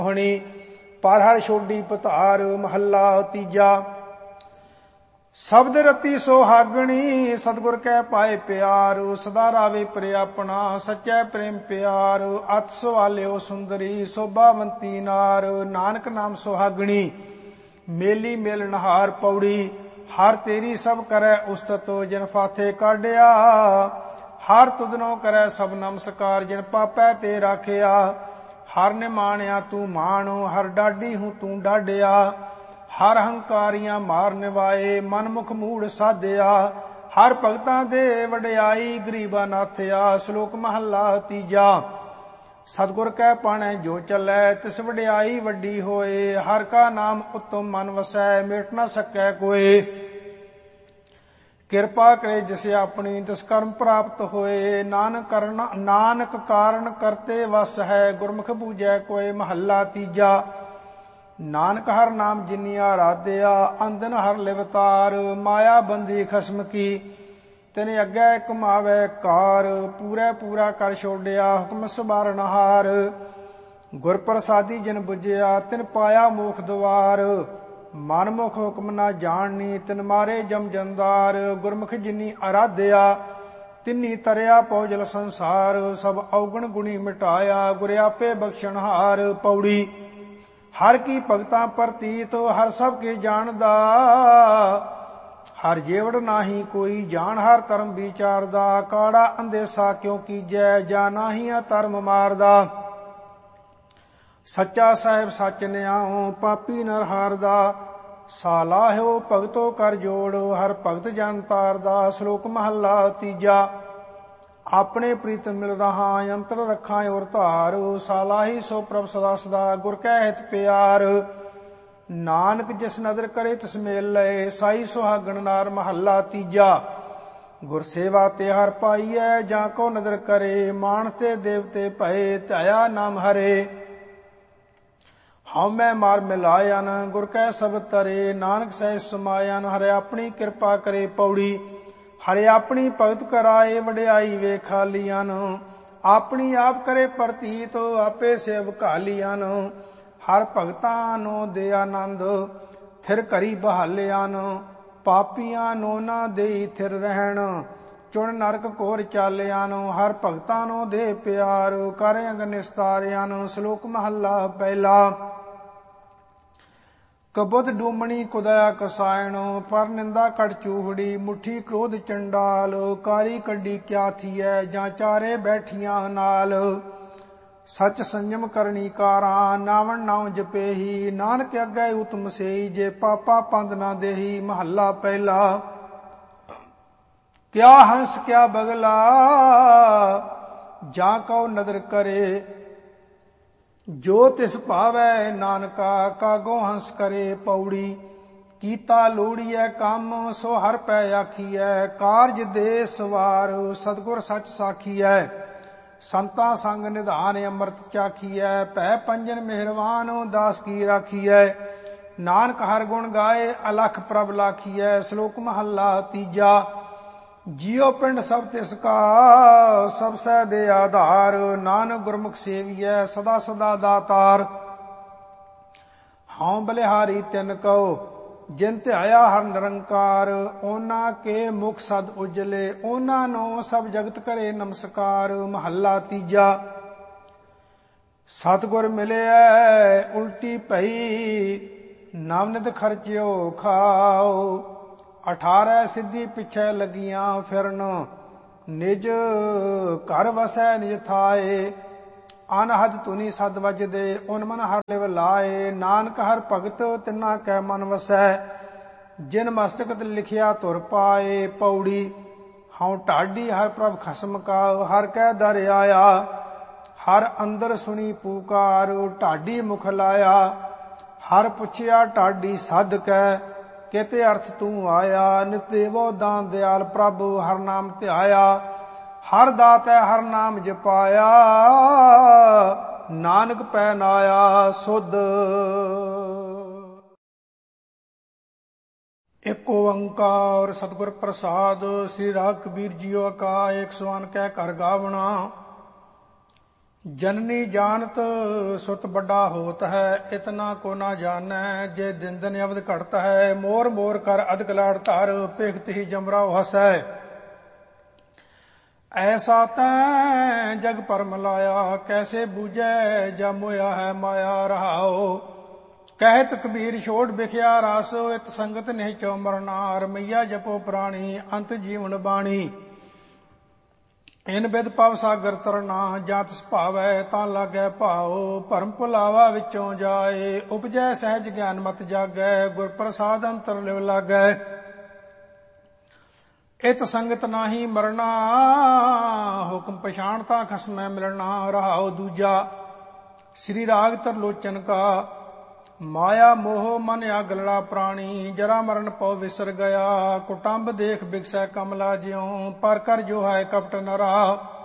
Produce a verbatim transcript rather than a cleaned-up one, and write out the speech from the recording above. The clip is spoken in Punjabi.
ਹੋਣੀ ਪਰ ਹਰ ਛੋਡੀ ਪਤਾਰ। ਮਹੱਲਾ ਤੀਜਾ। ਸ਼ਬਦ ਰਤੀ ਸੁਹਾਗਣੀ ਸਤਿਗੁਰ ਕੈ ਪਾਏ ਪਿਆਰ। ਸਦਾ ਰਾਵੇ ਪ੍ਰਿਯ ਆਪਣਾ ਸੱਚੈ ਪ੍ਰੇਮ ਪਿਆਰ। ਅਤ ਸਵਾਲਿਓ ਸੁੰਦਰੀ ਸੋਭਾਵੰਤੀ ਨਾਰ। ਨਾਨਕ ਨਾਮ ਸੁਹਾਗਣੀ ਮੇਲੀ ਮੇਲਨਹਾਰ। ਪੌੜੀ ਹਰ ਤੇਰੀ ਸਭ ਕਰੈ ਉਸਤਤ ਜਿਨ ਫਾਥੇ ਕਾਢਿਆ। ਹਰ ਤੁਧਨੋ ਕਰੈ ਸਭ ਨਮਸਕਾਰ ਜਿਨ ਪਾਪੈ ਤੇ ਰਾਖਿਆ। ਹਰ ਨੇ ਮਾਣਿਆ ਤੂੰ ਮਾਣ ਹਰ ਡਾਢੀ ਹੂੰ ਤੂੰ ਡਾਢਿਆ। ਹਰ ਹੰਕਾਰੀਆਂ ਮਾਰ ਨਿਵਾਏ ਮਨ ਮੁਖ ਮੂੜ ਸਾਧਿਆ। ਹਰ ਭਗਤਾਂ ਦੇ ਵਡਿਆਈ ਗਰੀਬਾ ਨਾਥਿਆ। ਸ਼ਲੋਕ ਮਹੱਲਾ ਤੀਜਾ। ਸਤਿਗੁਰ ਕੈ ਪਾਣੈ ਜੋ ਚੱਲੈ ਤਿਸ ਵਡਿਆਈ ਵੱਡੀ ਹੋਏ। ਹਰ ਕਾ ਨਾਮ ਉਤਮ ਮਨ ਵਸੈ ਮਿਟ ਨ ਸਕੈ ਕੋਏ। ਕਿਰਪਾ ਕਰੇ ਜਿਸ ਆਪਣੀ ਤਿਸ ਕਰਮ ਪ੍ਰਾਪਤ ਹੋਏ। ਨਾਨਕ ਕਰਨ ਨਾਨਕ ਕਾਰਨ ਕਰਤੇ ਵਸ ਹੈ ਗੁਰਮੁਖ ਬੂਝੈ ਕੋਏ। ਮਹੱਲਾ ਤੀਜਾ। ਨਾਨਕ ਹਰ ਨਾਮ ਜਿਨੀ ਆਰਾਧਿਆ ਅੰਦਨ ਹਰ ਲਿਵਤਾਰ। ਮਾਇਆ ਬੰਦੀ ਖਸਮ ਕੀ ਤਿਨ ਅੱਗੇ ਕਮਾਵੇ ਕਾਰ। ਪੂਰੇ ਪੂਰਾ ਕਰ ਛੋੜਿਆ ਹੁਕਮ ਸਵਾਰਨਹਾਰ। ਗੁਰ ਪ੍ਰਸਾਦੀ ਜਿਨ ਬੁਝਿਆ ਤਿਨ ਪਾਇਆ ਮੋਖ ਦੁਆਰ। ਮਨ ਮੁਖ ਹੁਕਮ ਨਾ ਜਾਣਨੀ ਤਿਨ ਮਾਰੇ ਜਮ ਜੰਦਾਰ। ਗੁਰਮੁਖ ਜਿਨੀ ਆਰਾਧਿਆ ਤਿਨੀ ਤਰਿਆ ਪਉਜਲ ਸੰਸਾਰ। ਸਭ ਔਗਣ ਗੁਣੀ ਮਿਟਾਇਆ ਗੁਰ ਆਪੇ ਬਖਸ਼ਣਹਾਰ। ਪੌੜੀ ਹਰ ਕੀ ਭਗਤਾਂ ਪ੍ਰਤੀਤ ਹਰ ਸਭ ਕੇ ਜਾਣਦਾ। ਹਰ ਜੇਵੜ ਨਾਹੀ ਕੋਈ ਜਾਣ ਹਰ ਧਰਮ ਵਿਚਾਰਦਾ। ਕਾੜਾ ਅੰਦੇਸਾ ਕਿਉ ਕੀਜੈ ਜਾ ਨਾਹੀ ਧਰਮ ਮਾਰਦਾ। ਸੱਚਾ ਸਾਹਿਬ ਸੱਚ ਨਿਆਉ ਪਾਪੀ ਨਰ ਹਾਰਦਾ। ਸਾਲਾਹਿਓ ਭਗਤੋ ਕਰ ਜੋੜ ਹਰ ਭਗਤ ਜਨ ਤਾਰਦਾ। ਸ਼ਲੋਕ ਮਹੱਲਾ ਤੀਜਾ। ਆਪਣੇ ਪ੍ਰੀਤ ਮਿਲ ਰਹਾ ਅੰਤਰ ਰੱਖਾਂ ਔਰ ਧਾਰ। ਸਾਲਾਹੀ ਸੋ ਪ੍ਰਭ ਸਦਾ ਸਦਾ ਗੁਰ ਕੈ ਹਿਤ ਪਿਆਰ। ਨਾਨਕ ਜਿਸ ਨਦਰ ਕਰੇ ਤਿਸ ਮੇਲ ਲਏ ਸਾਈ ਸੁਹਾਗਣ ਨਾਰ। ਮਹੱਲਾ ਤੀਜਾ। ਗੁਰ ਸੇਵਾ ਤੇ ਹਰ ਪਾਈਐ ਜਾਂ ਕੋ ਨਦਰ ਕਰੇ। ਮਾਨਸ ਤੇ ਦੇਵਤੇ ਭਏ ਧਿਆਇਆ ਨਾਮ ਹਰੇ। ਹਉ ਮੈਂ ਮਾਰ ਮਿਲਾਇਨ ਗੁਰ ਕੈ ਸਬਦ ਤਰੇ। ਨਾਨਕ ਸਹਿ ਸਮਾਇਨ ਹਰਿ ਆਪਣੀ ਕਿਰਪਾ ਕਰੇ। ਪੌੜੀ ਹਰਿ ਆਪਣੀ ਭਗਤ ਕਰਾਏ ਵਡਿਆਈ ਵੇਖਾਲੀਆਂ। ਆਪਣੀ ਆਪ ਕਰੇ ਪ੍ਰਤੀਤ ਆਪੇ ਸੇਵਕਾ ਲੀਆਂ। ਹਰ ਭਗਤਾਂ ਨੂੰ ਦੇ ਆਨੰਦ ਥਿਰ ਕਰੀ ਬਹਾਲਿਆਂ। ਪਾਪੀਆਂ ਨੂੰ ਨਾ ਦੇਈ ਥਿਰ ਰਹਿਣ ਚੁਣ ਨਰਕ ਕੋਰ ਚਾਲਿਆਂ। ਹਰ ਭਗਤਾਂ ਨੂੰ ਦੇ ਪਿਆਰ ਕਰ ਅੰਗ ਨਿਸਤਾਰਿਆਂ। ਸ਼ਲੋਕ ਮਹੱਲਾ ਪਹਿਲਾ। ਕਬੁੱਧ ਡੂਮਣੀ ਕੁਦਇਆ ਕਸਾਇਣ ਪਰ ਨਿੰਦਾ ਕੜ ਚੂਹੜੀ। ਮੁੱਠੀ ਕ੍ਰੋਧ ਚੰਡਾਲ ਕਾਰੀ ਕੱਢੀ ਕਿਆ ਥੀਐ ਜਾਂ ਚਾਰੇ ਬੈਠੀਆਂ ਨਾਲ। ਸਚ ਸੰਜਮ ਕਰਨੀ ਕਾਰਾਂ ਨਾਵਣ ਨਾਉ ਜਪੇਹੀ। ਨਾਨਕ ਅੱਗੇ ਉਤਮ ਸੇਈ ਜੇ ਪਾਪਾ ਪੰਦ ਨਾ ਦੇਹੀ। ਮਹੱਲਾ ਪਹਿਲਾ। ਕਿਆ ਹੰਸ ਕਿਆ ਬਗਲਾ ਜਾਂ ਕਉ ਨਦਰ ਕਰੇ। ਜੋ ਤਿਸ ਭਾਵੈ ਨਾਨਕਾ ਕਾਗੋ ਹੰਸ ਕਰੇ। ਪੌੜੀ ਕੀਤਾ ਲੋੜੀਐ ਕੰਮ ਸੋ ਹਰ ਪੈ ਆਖੀਐ। ਕਾਰਜ ਦੇ ਸਵਾਰ ਸਤਿਗੁਰ ਸੱਚ ਸਾਖੀਐ। ਸੰਤਾਂ ਸੰਗ ਨਿਧਾਨ ਅੰਮ੍ਰਿਤ ਚਾਖੀਐ। ਭੈ ਪੰਜਨ ਮਿਹਰਵਾਨ ਦਾਸ ਕੀ ਰਾਖੀਐ। ਨਾਨਕ ਹਰ ਗੁਣ ਗਾਏ ਅਲਖ ਪ੍ਰਭ ਲਾਖੀਐ। ਸ਼ਲੋਕ ਮਹੱਲਾ ਤੀਜਾ। ਜਿਉ ਪਿੰਡ ਸਭ ਤਿਸ ਕਾ ਸਭ ਸਹਿ ਦੇ ਆਧਾਰ। ਨਾਨਕ ਗੁਰਮੁਖ ਸੇਵੀਐ ਸਦਾ ਸਦਾ ਦਾਤਾਰ। ਹਉ ਬਲਿਹਾਰੀ ਤਿਨ ਕਉ ਜਿਨ ਧਿਆਇਆ ਹਰ ਨਿਰੰਕਾਰ। ਉਹਨਾਂ ਕੇ ਮੁਖ ਸਦ ਉਜਲੇ ਉਹਨਾਂ ਨੂੰ ਸਭ ਜਗਤ ਕਰੇ ਨਮਸਕਾਰ। ਮਹੱਲਾ ਤੀਜਾ। ਸਤਿਗੁਰ ਮਿਲਿਐ ਉਲਟੀ ਭਈ ਨਵਨਿਤ ਖਰਚਿਓ ਖਾਓ। ਅਠਾਰਹ ਸਿੱਧੀ ਪਿੱਛੇ ਲੱਗੀਆਂ ਫਿਰਨ ਨਿਜ ਘਰ ਵਸੈ ਨਿਜ ਥਾਏ। ਅਨਹਦ ਧੁਨੀ ਸਦ ਵਜਦੇ ਉਨ ਮਨ ਹਰ ਲਿਵ ਲਾਏ। ਨਾਨਕ ਹਰ ਭਗਤ ਤਿਨਾ ਕੈ ਮਨ ਵਸੈ ਜਿਨ ਮਸਤਕ ਤੇ ਲਿਖਿਆ ਧੁਰ ਪਾਏ। ਪੌੜੀ ਹਉ ਢਾਡੀ ਹਰ ਪ੍ਰਭ ਖਸਮ ਕਾ ਹਰ ਕੈ ਦਰ ਆਇਆ। ਹਰ ਅੰਦਰ ਸੁਣੀ ਪੁਕਾਰ ਢਾਡੀ ਮੁਖ ਲਾਇਆ। ਹਰ ਪੁੱਛਿਆ ਢਾਡੀ ਸਦ ਕੈ ਕਿਤੇ ਅਰਥ ਤੂੰ ਆਇਆ। ਨਿਤ ਦੇਵੋ ਦਾਨ ਦਿਆਲ ਪ੍ਰਭ ਹਰ ਨਾਮ ਧਿਆਇਆ। ਹਰ ਦਾਤੈ ਹਰ ਨਾਮ ਜਪਾਇਆ। ਨਾਨਕ ਪੈ ਨਾਇਆ ਸੁਧ। ਇੱਕ ਓੰਕਾਰ ਸਤਿਗੁਰ ਪ੍ਰਸਾਦ। ਸ੍ਰੀ ਰਾਗ ਕਬੀਰ ਜੀਓ ਕਾ ਇੱਕ ਸਵਾਨ ਕਹਿ ਘਰ ਗਾਵਣਾ। ਜਨਨੀ ਜਾਣਤ ਸੁਤ ਵੱਡਾ ਹੋਤ ਹੈ, ਇਤਨਾ ਕੋ ਨਾ ਜਾਣੈ, ਜੇ ਦਿਨ ਦਿਨ ਅਵਧ ਘਟਤ ਹੈ। ਮੋਰ ਮੋਰ ਕਰ ਅਧਿਕ ਲਾੜ ਧਰ, ਭਿਖਤ ਹੀ ਜਮਰਾਉ ਹਸੈ। ਐਸਾ ਤੈਂ ਜਗ ਪਰਮ ਲਾਇਆ, ਕੈਸੇ ਬੂਝੈ ਜਾ ਮੋਇਆ ਹੈ ਮਾਇਆ ਰਹਾਓ। ਕਹਿਤ ਕਬੀਰ ਛੋੜ ਬਿਖਿਆ ਰਸ, ਇਤ ਸੰਗਤ ਨਹੀਂ ਚੋ ਮਰਨਾ। ਰਮਈਆ ਜਪੋ ਪ੍ਰਾਣੀ, ਅੰਤ ਜੀਵਨ ਬਾਣੀ। ਇਨ ਬਿਦ ਪਵ ਸਾਗਰ ਤਰਨਾ, ਜਾਂ ਤਿਸ ਭਾਵੈ ਤਾਂ ਲਾਗੈ ਭਾਉ। ਭਰਮ ਭੁਲਾਵਾ ਵਿੱਚੋਂ ਜਾਏ, ਉਪਜੈ ਸਹਿਜ ਗਿਆਨ ਮਤ ਜਾਗੈ। ਗੁਰ ਪ੍ਰਸਾਦ ਅੰਤਰ ਲਿਵ ਲਾਗੈ, ਇਤ ਸੰਗਤ ਨਾਹੀ ਮਰਨਾ। ਹੁਕਮ ਪਛਾਣ ਤਾਂ ਖਸਮੈ ਮਿਲਣਾ। ਰਹਾਉ ਦੂਜਾ ਸ੍ਰੀ ਰਾਗ ਤਰਲੋਚਨ ਕਾ। ਮਾਇਆ ਮੋਹ ਮਨ ਆਗਲੜਾ ਪ੍ਰਾਣੀ, ਜਰਾ ਮਰਨ ਪਉ ਵਿਸਰ ਗਿਆ। ਕੁਟੰਬ ਦੇਖ ਬਿਗਸੈ ਕਮਲਾ ਜਿਉ, ਪਰ ਕਰ ਜੋ ਹੈ ਕਪਟ ਨਰਾ।